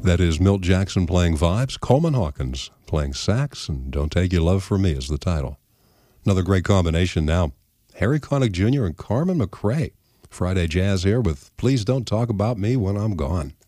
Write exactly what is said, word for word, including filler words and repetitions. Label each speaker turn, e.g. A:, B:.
A: That is Milt Jackson playing vibes, Coleman Hawkins playing sax, and Don't Take Your Love From Me is the title. Another great combination now. Harry Connick Junior and Carmen McRae. Friday Jazz here with Please Don't Talk About Me When I'm Gone.